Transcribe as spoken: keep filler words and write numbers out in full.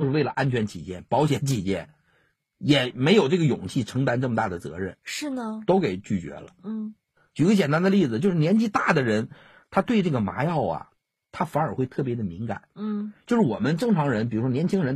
就是为了安全起见、保险起见，也没有这个勇气承担这么大的责任， 是呢， 都给拒绝了。 嗯， 举个简单的例子，就是年纪大的人，他对这个麻药啊，他反而会特别的敏感。 嗯， 就是我们正常人，比如说年轻人。